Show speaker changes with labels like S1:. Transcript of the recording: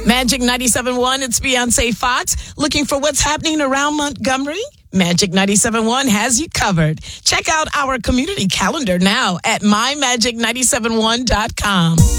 S1: Magic 97.1, it's Beyonce Fox. Looking for what's happening around Montgomery? Magic 97.1 has you covered. Check out our community calendar now at mymagic971.com.